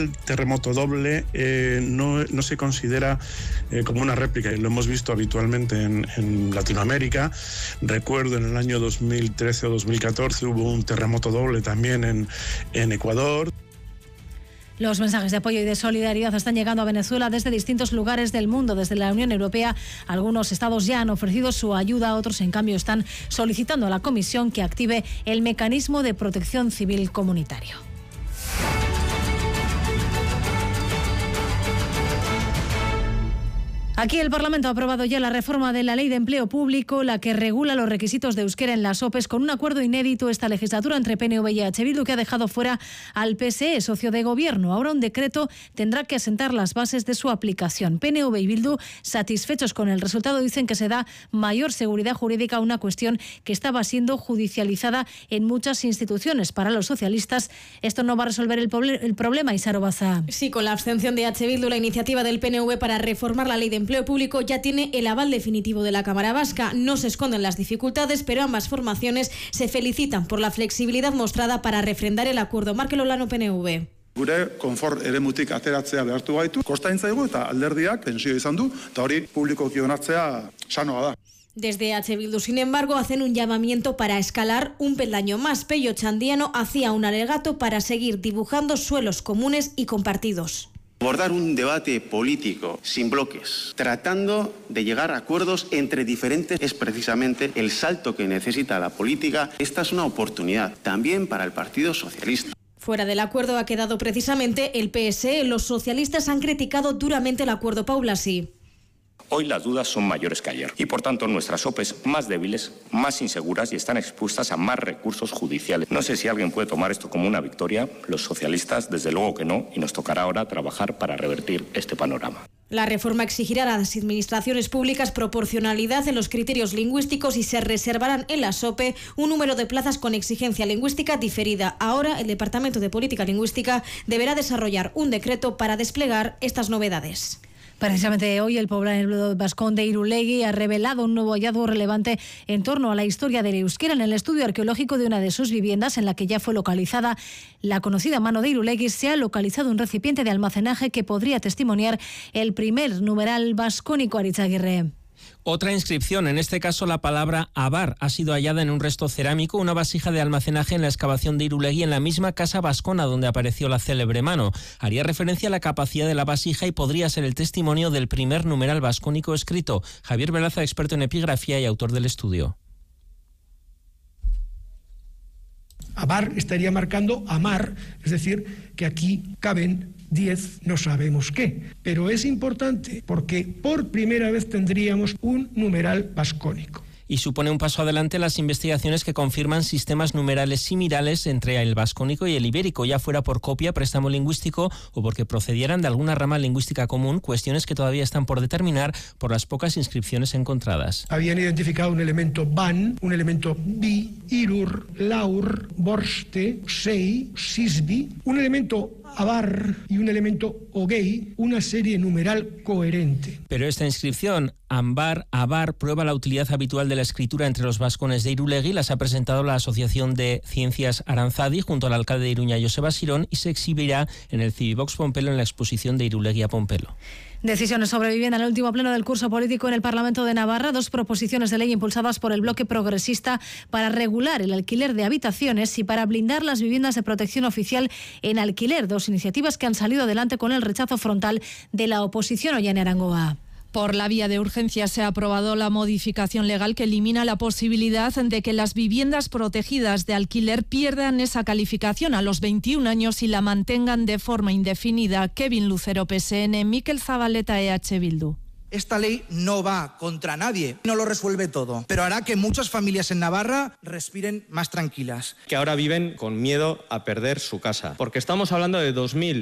el terremoto doble no se considera como una réplica, y lo hemos visto habitualmente en Latinoamérica. Recuerdo en el año 2013 o 2014 hubo un terremoto doble también en Ecuador. Los mensajes de apoyo y de solidaridad están llegando a Venezuela desde distintos lugares del mundo. Desde la Unión Europea, algunos estados ya han ofrecido su ayuda, otros en cambio están solicitando a la Comisión que active el mecanismo de protección civil comunitario. Aquí el Parlamento ha aprobado ya la reforma de la Ley de Empleo Público, la que regula los requisitos de euskera en las OPEs, con un acuerdo inédito esta legislatura entre PNV y EH Bildu, que ha dejado fuera al PSE, socio de gobierno. Ahora un decreto tendrá que asentar las bases de su aplicación. PNV y Bildu, satisfechos con el resultado, dicen que se da mayor seguridad jurídica a una cuestión que estaba siendo judicializada en muchas instituciones. Para los socialistas, esto no va a resolver el problema, Isaro Baza. Sí, con la abstención de EH Bildu, la iniciativa del PNV para reformar la Ley de Empleo Público ya tiene el aval definitivo de la Cámara Vasca. No se esconden las dificultades, pero ambas formaciones se felicitan por la flexibilidad mostrada para refrendar el acuerdo. Markel Olano, PNV. Gure konfort eremutik ateratzea behartu gaitu, kostain zaigu eta alderdiak pentsio izan du, eta hori publikoki onartzea sanoa da. Desde EH Bildu, sin embargo, hacen un llamamiento para escalar un peldaño más. Pello Chandiano hacía un alegato para seguir dibujando suelos comunes y compartidos. Abordar un debate político sin bloques, tratando de llegar a acuerdos entre diferentes, es precisamente el salto que necesita la política. Esta es una oportunidad también para el Partido Socialista. Fuera del acuerdo ha quedado precisamente el PSE. Los socialistas han criticado duramente el acuerdo. Paula Sí. Hoy las dudas son mayores que ayer y, por tanto, nuestras OPEs más débiles, más inseguras y están expuestas a más recursos judiciales. No sé si alguien puede tomar esto como una victoria. Los socialistas, desde luego que no, y nos tocará ahora trabajar para revertir este panorama. La reforma exigirá a las administraciones públicas proporcionalidad en los criterios lingüísticos y se reservarán en la SOPE un número de plazas con exigencia lingüística diferida. Ahora, el Departamento de Política Lingüística deberá desarrollar un decreto para desplegar estas novedades. Precisamente hoy el poblado vascón de Irulegui ha revelado un nuevo hallazgo relevante en torno a la historia del euskera. En el estudio arqueológico de una de sus viviendas, en la que ya fue localizada la conocida mano de Irulegui, se ha localizado un recipiente de almacenaje que podría testimoniar el primer numeral vascónico. Aritzaguirre. Otra inscripción, en este caso la palabra abar, ha sido hallada en un resto cerámico, una vasija de almacenaje en la excavación de Irulegui, en la misma casa vascona donde apareció la célebre mano. Haría referencia a la capacidad de la vasija y podría ser el testimonio del primer numeral vascónico escrito. Javier Velaza, experto en epigrafía y autor del estudio. Abar estaría marcando amar, es decir, que aquí caben 10, no sabemos qué, pero es importante porque por primera vez tendríamos un numeral vascónico. Y supone un paso adelante las investigaciones que confirman sistemas numerales similares entre el vascónico y el ibérico, ya fuera por copia, préstamo lingüístico o porque procedieran de alguna rama lingüística común, cuestiones que todavía están por determinar por las pocas inscripciones encontradas. Habían identificado un elemento ban, un elemento bi, irur, laur, borste, sei, sisbi, un elemento abar y un elemento ogei, una serie numeral coherente. Pero esta inscripción, ambar, abar, prueba la utilidad habitual de la escritura entre los vascones de Irulegui. Las ha presentado la Asociación de Ciencias Aranzadi junto al alcalde de Iruña, Joseba Sirón, y se exhibirá en el Civivox Pompelo en la exposición de Irulegui a Pompelo. Decisiones sobre vivienda en el último pleno del curso político en el Parlamento de Navarra. 2 proposiciones de ley impulsadas por el bloque progresista para regular el alquiler de habitaciones y para blindar las viviendas de protección oficial en alquiler. 2 iniciativas que han salido adelante con el rechazo frontal de la oposición. Ollane Arangoa. Por la vía de urgencia se ha aprobado la modificación legal que elimina la posibilidad de que las viviendas protegidas de alquiler pierdan esa calificación a los 21 años y la mantengan de forma indefinida. Kevin Lucero, PSN, Mikel Zabaleta, EH Bildu. Esta ley no va contra nadie, no lo resuelve todo, pero hará que muchas familias en Navarra respiren más tranquilas. Que ahora viven con miedo a perder su casa, porque estamos hablando de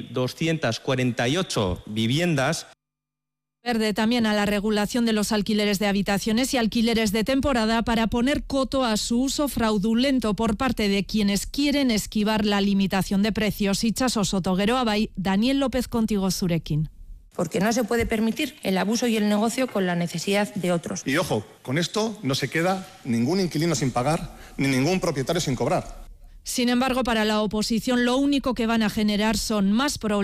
2.248 viviendas. Verde también a la regulación de los alquileres de habitaciones y alquileres de temporada para poner coto a su uso fraudulento por parte de quienes quieren esquivar la limitación de precios. Itxaso Soto, Gero Abay, Daniel López contigo Zurekin. Porque no se puede permitir el abuso y el negocio con la necesidad de otros. Y ojo, con esto no se queda ningún inquilino sin pagar ni ningún propietario sin cobrar. Sin embargo, para la oposición lo único que van a generar son más problemas.